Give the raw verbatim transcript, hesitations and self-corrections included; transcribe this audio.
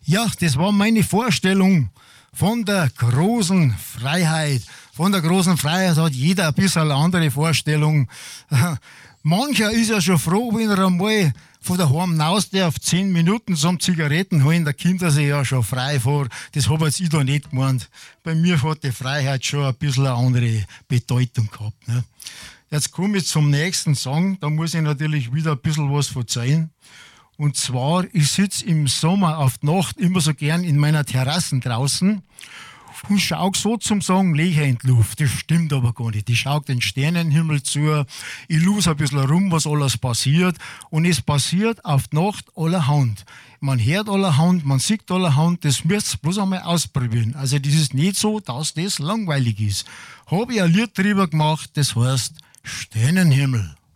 Ja, das war meine Vorstellung von der großen Freiheit. Von der großen Freiheit hat jeder ein bisschen eine andere Vorstellung. Mancher ist ja schon froh, wenn er einmal von daheim raus darf, zehn Minuten zum Zigaretten holen, da kommt er sich ja schon frei vor. Das habe jetzt ich da nicht gemeint. Bei mir hat die Freiheit schon ein bisschen eine andere Bedeutung gehabt. Ne? Jetzt komme ich zum nächsten Song, da muss ich natürlich wieder ein bisschen was verzeihen. Und zwar, ich sitze im Sommer auf die Nacht immer so gern in meiner Terrasse draußen und schaue so zum Sagen Löcher in die Luft. Das stimmt aber gar nicht. Ich schaue den Sternenhimmel zu, ich lose ein bisschen rum, was alles passiert. Und es passiert auf die Nacht allerhand. Man hört allerhand, man sieht allerhand, das müsst ihr bloß einmal ausprobieren. Also das ist nicht so, dass das langweilig ist. Habe ich ein Lied drüber gemacht, das heißt Sternenhimmel.